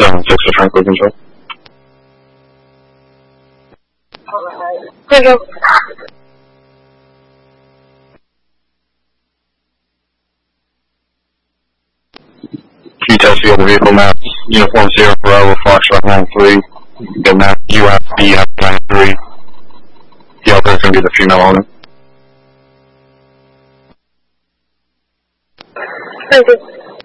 7-6 for tranquil control. There you go. Can you test field vehicle maps? Uniform Sierra Bravo, Foxtrot 93. The map UFB 93. The other is going to be the female owner. Thank you.